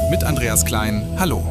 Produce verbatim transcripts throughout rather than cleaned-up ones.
mit Andreas Klein. Hallo.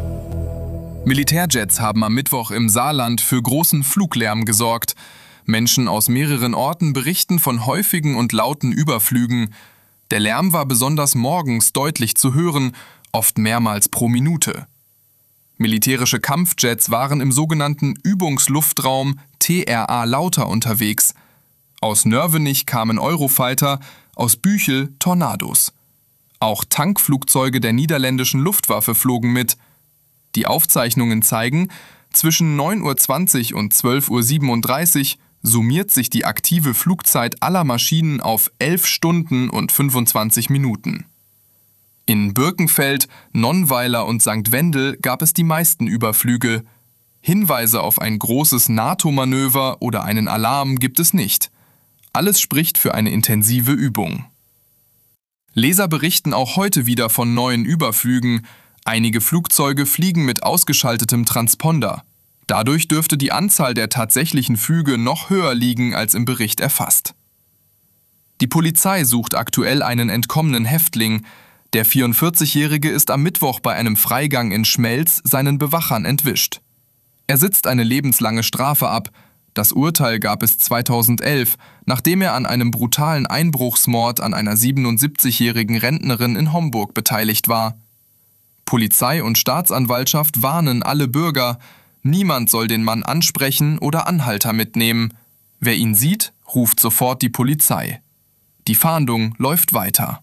Militärjets haben am Mittwoch im Saarland für großen Fluglärm gesorgt. Menschen aus mehreren Orten berichten von häufigen und lauten Überflügen. Der Lärm war besonders morgens deutlich zu hören, oft mehrmals pro Minute. Militärische Kampfjets waren im sogenannten Übungsluftraum T R A Lauter unterwegs. Aus Nörvenich kamen Eurofighter, aus Büchel Tornados. Auch Tankflugzeuge der niederländischen Luftwaffe flogen mit. Die Aufzeichnungen zeigen, zwischen neun Uhr zwanzig und zwölf Uhr siebenunddreißig summiert sich die aktive Flugzeit aller Maschinen auf elf Stunden und fünfundzwanzig Minuten. In Birkenfeld, Nonnweiler und Sankt Wendel gab es die meisten Überflüge. Hinweise auf ein großes NATO-Manöver oder einen Alarm gibt es nicht. Alles spricht für eine intensive Übung. Leser berichten auch heute wieder von neuen Überflügen. Einige Flugzeuge fliegen mit ausgeschaltetem Transponder. Dadurch dürfte die Anzahl der tatsächlichen Flüge noch höher liegen als im Bericht erfasst. Die Polizei sucht aktuell einen entkommenen Häftling. Der vierundvierzigjährige ist am Mittwoch bei einem Freigang in Schmelz seinen Bewachern entwischt. Er sitzt eine lebenslange Strafe ab. Das Urteil gab es zweitausendelf, nachdem er an einem brutalen Einbruchsmord an einer siebenundsiebzigjährigen Rentnerin in Homburg beteiligt war. Polizei und Staatsanwaltschaft warnen alle Bürger, niemand soll den Mann ansprechen oder Anhalter mitnehmen. Wer ihn sieht, ruft sofort die Polizei. Die Fahndung läuft weiter.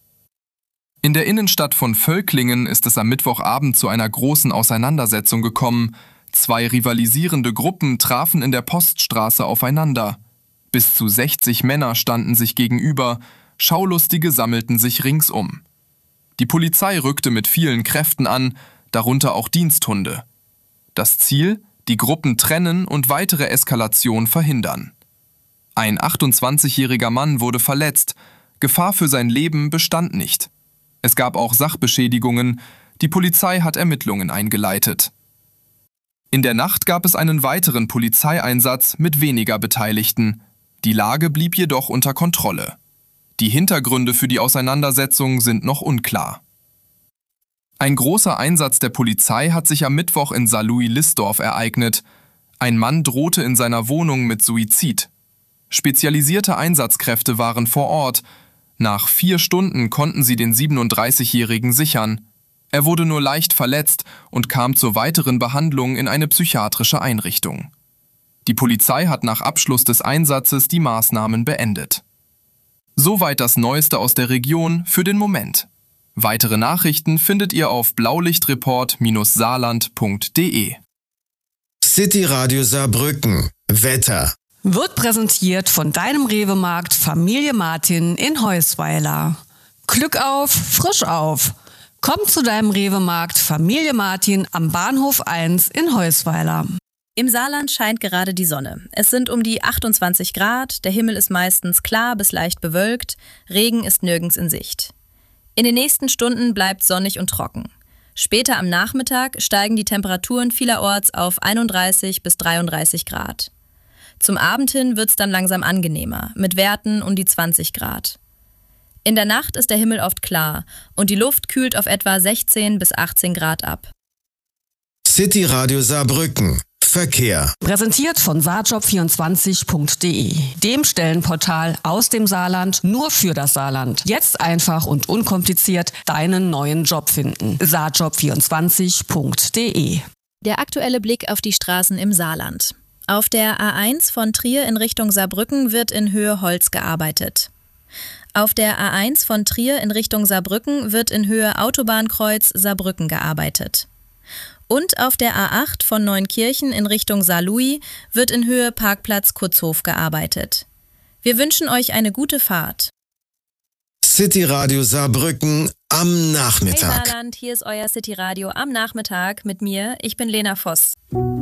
In der Innenstadt von Völklingen ist es am Mittwochabend zu einer großen Auseinandersetzung gekommen. Zwei rivalisierende Gruppen trafen in der Poststraße aufeinander. Bis zu sechzig Männer standen sich gegenüber, Schaulustige sammelten sich ringsum. Die Polizei rückte mit vielen Kräften an, darunter auch Diensthunde. Das Ziel: die Gruppen trennen und weitere Eskalation verhindern. Ein achtundzwanzigjähriger Mann wurde verletzt, Gefahr für sein Leben bestand nicht. Es gab auch Sachbeschädigungen, die Polizei hat Ermittlungen eingeleitet. In der Nacht gab es einen weiteren Polizeieinsatz mit weniger Beteiligten. Die Lage blieb jedoch unter Kontrolle. Die Hintergründe für die Auseinandersetzung sind noch unklar. Ein großer Einsatz der Polizei hat sich am Mittwoch in Saarlouis-Listdorf ereignet. Ein Mann drohte in seiner Wohnung mit Suizid. Spezialisierte Einsatzkräfte waren vor Ort. Nach vier Stunden konnten sie den siebenunddreißigjährigen sichern. Er wurde nur leicht verletzt und kam zur weiteren Behandlung in eine psychiatrische Einrichtung. Die Polizei hat nach Abschluss des Einsatzes die Maßnahmen beendet. Soweit das Neueste aus der Region für den Moment. Weitere Nachrichten findet ihr auf blaulichtreport Bindestrich saarland Punkt de. City Radio Saarbrücken. Wetter. Wird präsentiert von deinem Rewe-Markt Familie Martin in Heusweiler. Glück auf, frisch auf. Komm zu deinem Rewe-Markt Familie Martin am Bahnhof eins in Heusweiler. Im Saarland scheint gerade die Sonne. Es sind um die achtundzwanzig Grad, der Himmel ist meistens klar bis leicht bewölkt, Regen ist nirgends in Sicht. In den nächsten Stunden bleibt sonnig und trocken. Später am Nachmittag steigen die Temperaturen vielerorts auf einunddreißig bis dreiunddreißig Grad. Zum Abend hin wird's dann langsam angenehmer, mit Werten um die zwanzig Grad. In der Nacht ist der Himmel oft klar und die Luft kühlt auf etwa sechzehn bis achtzehn Grad ab. City Radio Saarbrücken. Verkehr. Präsentiert von saarjob vierundzwanzig Punkt de, dem Stellenportal aus dem Saarland nur für das Saarland. Jetzt einfach und unkompliziert deinen neuen Job finden. saarjob vierundzwanzig Punkt de. Der aktuelle Blick auf die Straßen im Saarland. Auf der A eins von Trier in Richtung Saarbrücken wird in Höhe Holz gearbeitet. Auf der A eins von Trier in Richtung Saarbrücken wird in Höhe Autobahnkreuz Saarbrücken gearbeitet. Und auf der A acht von Neunkirchen in Richtung Saarlouis wird in Höhe Parkplatz Kutzhof gearbeitet. Wir wünschen euch eine gute Fahrt. City Radio Saarbrücken am Nachmittag. Hey Saarland, hier ist euer City Radio am Nachmittag mit mir. Ich bin Lena Voss.